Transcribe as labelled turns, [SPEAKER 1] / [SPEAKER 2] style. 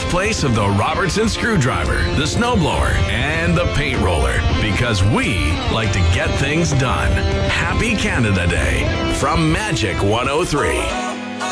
[SPEAKER 1] birthplace of the Robertson screwdriver, the snowblower, and the paint roller, because we like to get things done. Happy Canada Day from Magic 103.